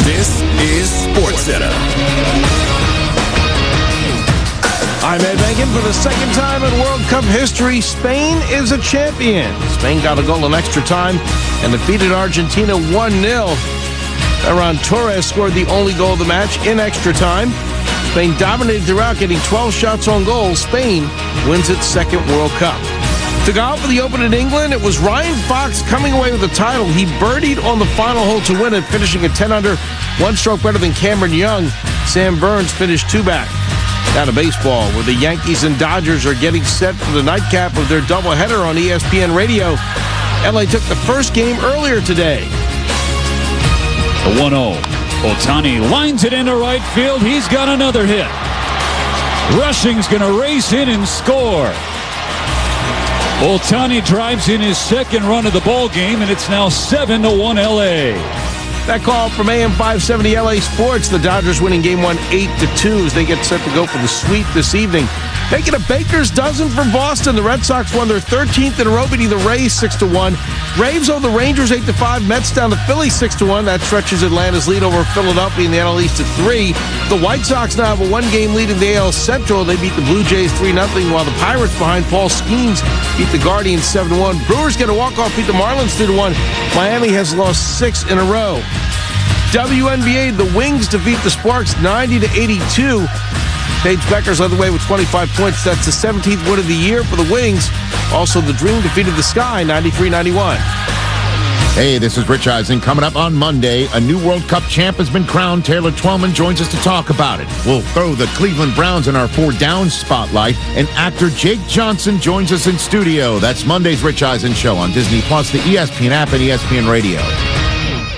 This is SportsCenter. I'm Ed Megan. For the second time in World Cup history, Spain is a champion. Spain got a goal in extra time and defeated Argentina 1-0. Ferran Torres scored the only goal of the match in extra time. Spain dominated throughout, getting 12 shots on goal. Spain wins its second World Cup. To golf for the Open in England, it was Ryan Fox coming away with the title. He birdied on the final hole to win it, finishing at 10 under, one stroke better than Cameron Young. Sam Burns finished two back. Now to baseball, where the Yankees and Dodgers are getting set for the nightcap of their doubleheader on ESPN Radio. LA took the first game earlier today. The 1-0. Ohtani lines it into right field. He's got another hit. Rushing's going to race in and score. Ohtani drives in his second run of the ball game, and it's now 7-1 LA. That call from AM 570 LA Sports. The Dodgers winning Game 1 8-2 as they get set to go for the sweep this evening. Making a baker's dozen for Boston. The Red Sox won their 13th in a row, beating the Rays 6-1. Braves over the Rangers 8-5. Mets down to Philly 6-1. That stretches Atlanta's lead over Philadelphia in the NL East to 3. The White Sox now have a one-game lead in the AL Central. They beat the Blue Jays 3-0, while the Pirates behind Paul Skeens beat the Guardians 7-1. Brewers get a walk-off, beat the Marlins 2-1. Miami has lost 6 in a row. WNBA, the Wings defeat the Sparks 90-82. Paige Beckers led the way with 25 points. That's the 17th win of the year for the Wings. Also, the Dream defeated the Sky 93-91. Hey, this is Rich Eisen. Coming up on Monday, a new World Cup champ has been crowned. Taylor Twellman joins us to talk about it. We'll throw the Cleveland Browns in our 4 Down spotlight, and actor Jake Johnson joins us in studio. That's Monday's Rich Eisen Show on Disney+, the ESPN app, and ESPN Radio.